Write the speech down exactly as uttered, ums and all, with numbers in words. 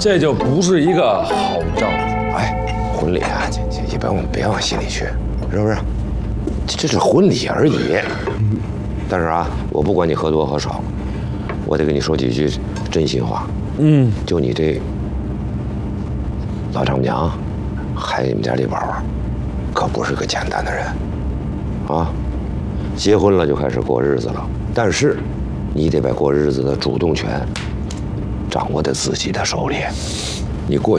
这就不是一个好兆头。 哎，婚礼啊，这这也别往别往心里去，是不是？这这是婚礼而已。但是啊，我不管你喝多喝少，我得跟你说几句真心话。 嗯， 就你这老丈母娘，还你们家这宝儿，可不是个简单的人啊！结婚了就开始过日子了，但是你得把过日子的主动权掌握在自己的手里。你过去。